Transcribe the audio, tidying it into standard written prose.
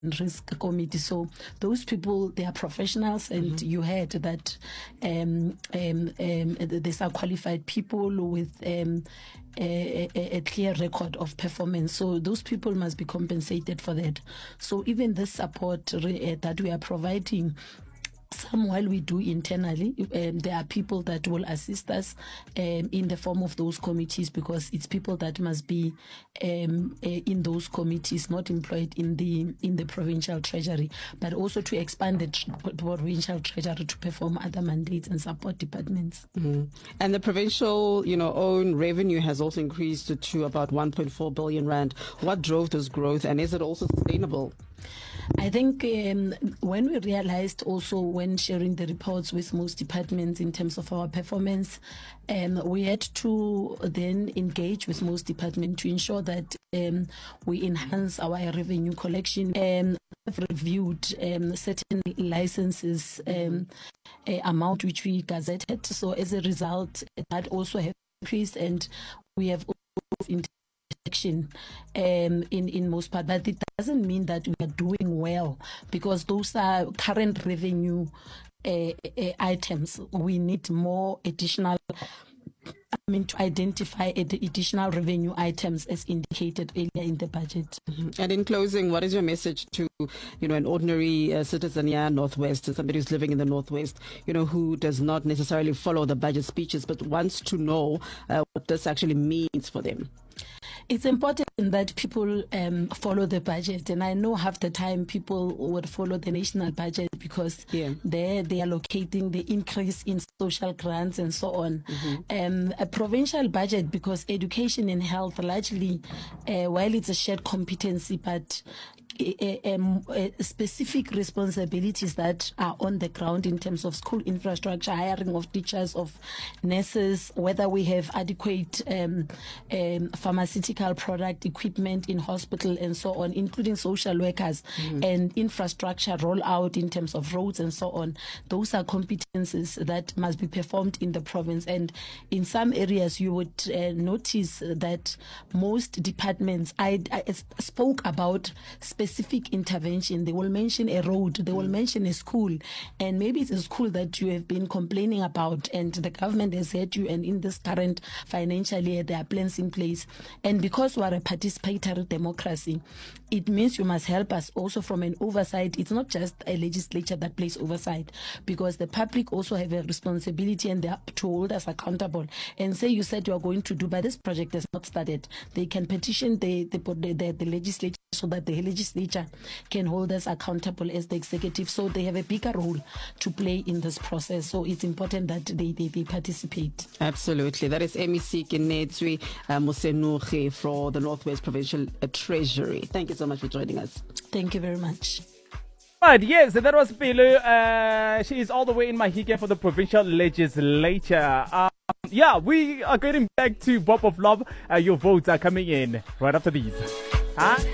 Risk Committee. So those people, they are professionals, and you heard that these are qualified people with a clear record of performance. So those people must be compensated for that. So even this support that we are providing, some while we do internally, there are people that will assist us in the form of those committees, because it's people that must be in those committees, not employed in the provincial treasury, but also to expand the provincial treasury to perform other mandates and support departments. And the provincial, own revenue has also increased to about 1.4 billion rand. What drove this growth, and is it also sustainable? I think when we realized also when sharing the reports with most departments in terms of our performance, we had to then engage with most departments to ensure that we enhance our revenue collection. We've reviewed certain licenses amount which we gazetted. So as a result, that also has increased, and we have also in most part, but it doesn't mean that we are doing well, because those are current revenue items. We need more additional, to identify the additional revenue items as indicated earlier in the budget. And in closing, what is your message to, an ordinary citizen here in Northwest, somebody who's living in the Northwest, who does not necessarily follow the budget speeches, but wants to know what this actually means for them? It's important that people follow the budget, and I know half the time people would follow the national budget because there they are locating the increase in social grants and so on. A provincial budget, because education and health largely, while it's a shared competency, but specific responsibilities that are on the ground in terms of school infrastructure, hiring of teachers, of nurses, whether we have adequate pharmaceutical product equipment in hospital and so on, including social workers, and infrastructure rollout in terms of roads and so on. Those are competencies that must be performed in the province. And in some areas, you would notice that most departments, I spoke about specific intervention. They will mention a road, they will mention a school, and maybe it's a school that you have been complaining about, and the government has said you, and in this current financial year there are plans in place. And because we are a participatory democracy, it means you must help us also from an oversight. It's not just a legislature that plays oversight, because the public also have a responsibility, and they have to hold us accountable and say, you said you are going to do, but this project has not started. They can petition the legislature so that the legislature can hold us accountable as the executive. So they have a bigger role to play in this process. So it's important that they participate. Absolutely. That is MEC Kenetswe Mosenughe for the Northwest Provincial Treasury. Thank you so much for joining us. Thank you very much. Right, yes, that was Pilu. She is all the way in Mahikeng for the provincial legislature. We are getting back to Bop of Love. Your votes are coming in right after these.